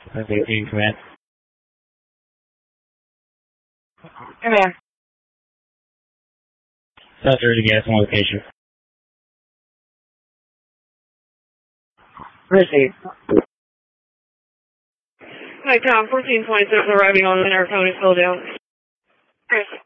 Okay, in command. Command. Saturated gas on location. Receive. Hi, Tom. 1426 arriving on the Narcones, Philadelphia. Chris.